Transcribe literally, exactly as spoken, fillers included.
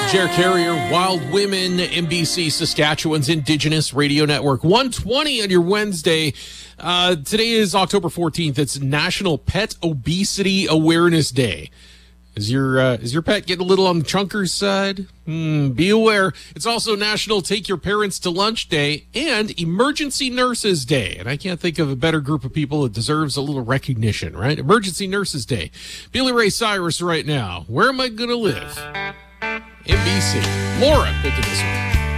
Jer Carrier, Wild Women, N B C Saskatchewan's Indigenous Radio Network. one twenty on your Wednesday. Uh, today is October fourteenth. It's National Pet Obesity Awareness Day. Is your uh, is your pet getting a little on the chunker's side? Hmm, be aware. It's also National Take Your Parents to Lunch Day and Emergency Nurses Day. And I can't think of a better group of people that deserves a little recognition, right? Emergency Nurses Day. Billy Ray Cyrus right now. Where am I going to live? N B C. Laura picking this one.